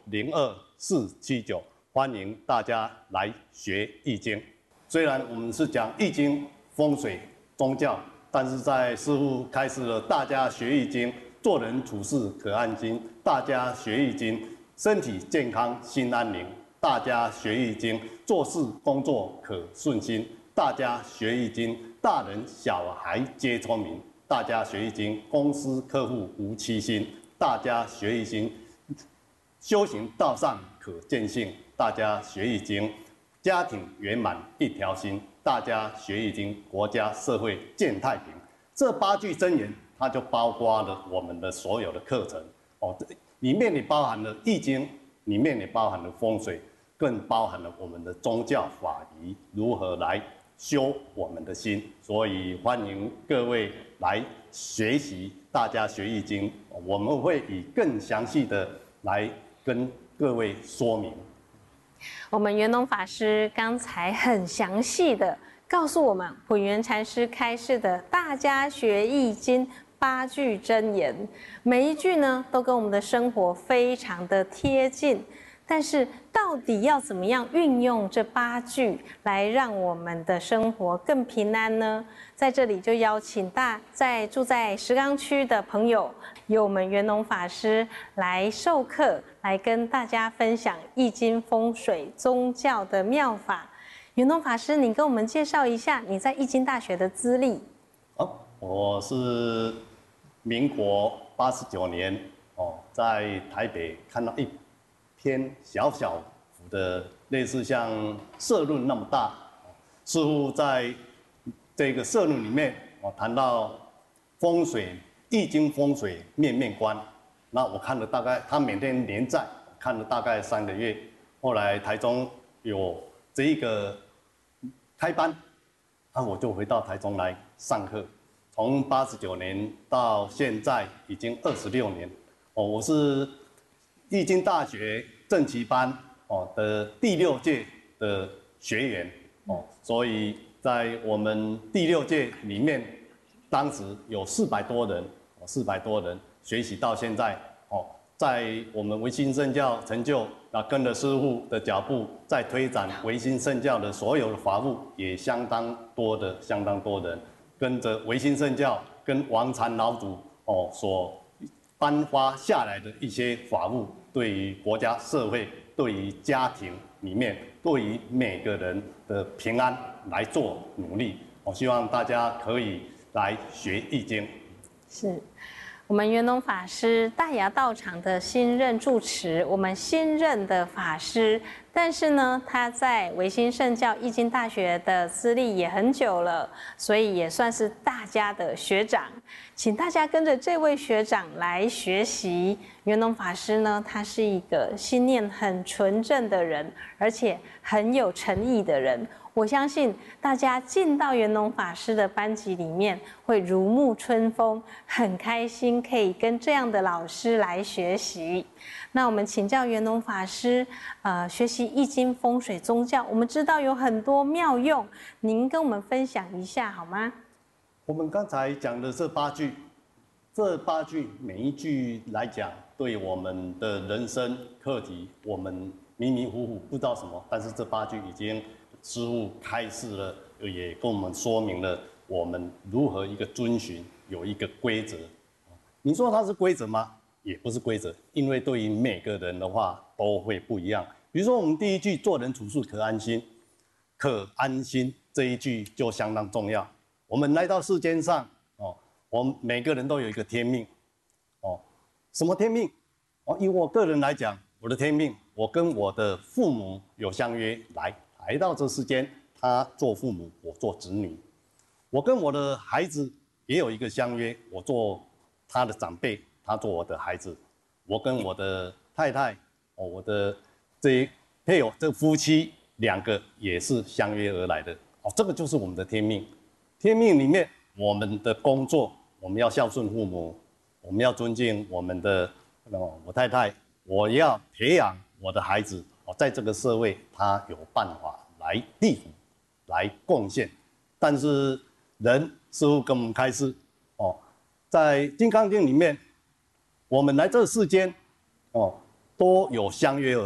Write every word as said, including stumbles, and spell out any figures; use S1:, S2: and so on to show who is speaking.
S1: 零二四七九，欢迎大家来学易经。虽然我们是讲易经、风水、宗教，但是在师父开始了大家学易经，做人处事可安心；大家学易经，身体健康心安宁；大家学易经，做事工作可顺心；大家学易经，大人小孩皆聪明；大家学易经，公司客户无欺心；大家学易经，修行道上可见性；大家学易经，家庭圆满一条心；大家学易经，国家社会见太平。这八句真言，它就包括了我们的所有的课程哦，里面也包含了易经，里面也包含了风水，更包含了我们的宗教法仪如何来修我们的心。所以欢迎各位来学习，大家学易经，我们会以更详细的来跟各位说明。
S2: 我们圆龙法师刚才很详细的告诉我们混元禅师开示的大家学易经八句真言，每一句呢都跟我们的生活非常的贴近。但是到底要怎么样运用这八句来让我们的生活更平安呢？在这里就邀请大在住在石冈区的朋友，由我们圆龙法师来授课，来跟大家分享易经、风水、宗教的妙法。圆龙法师，你跟我们介绍一下你在易经大学的资历。
S1: 好，我是民国八十九年哦，在台北看到一篇小小幅的类似像社论那么大，似乎在这个社论里面，我谈到风水、易经风水面面观。那我看了大概，他每天连载，看了大概三个月。后来台中有这一个开班，那我就回到台中来上课。从八十九年到现在已经二十六年。哦，我是易经大学正期班哦的第六届的学员哦，所以在我们第六届里面，当时有四百多人，哦，四百多人学习到现在哦，在我们维新圣教成就，那跟着师父的脚步，在推展维新圣教的所有的法务，也相当多的，相当多人跟着维新圣教跟王禅老祖哦所颁发下来的一些法务，对于国家社会、对于家庭里面、对于每个人的平安来做努力。我希望大家可以来学易经。
S2: 是我们圆龙法师大雅道场的新任住持，我们新任的法师，但是呢，他在维新圣教易经大学的资历也很久了，所以也算是大家的学长。请大家跟着这位学长来学习。圆龙法师呢，他是一个心念很纯正的人，而且很有诚意的人。我相信大家进到圆龙法师的班级里面，会如沐春风，很开心可以跟这样的老师来学习。那我们请教圆龙法师，呃，学习易经、风水、宗教，我们知道有很多妙用，您跟我们分享一下好吗？
S1: 我们刚才讲的这八句，这八句每一句来讲，对我们的人生课题，我们迷迷糊糊不知道什么，但是这八句已经师父开示了，也跟我们说明了我们如何一个遵循，有一个规则。你说它是规则吗？也不是规则，因为对于每个人的话都会不一样。比如说我们第一句做人处事可安心，可安心这一句就相当重要。我们来到世间上哦，我们每个人都有一个天命哦。什么天命？哦，以我个人来讲，我的天命，我跟我的父母有相约来。来到这世间，他做父母，我做子女；我跟我的孩子也有一个相约，我做他的长辈，他做我的孩子；我跟我的太太，哦，我的这一配偶，这夫妻两个也是相约而来的。哦，这个就是我们的天命。天命里面，我们的工作，我们要孝顺父母，我们要尊敬我们的哦，我太太，我要培养我的孩子。在这个社会，他有办法来立足，来贡献。但是人师父跟我们开示，哦，在《金刚经》里面，我们来这世间，哦， 都有相约而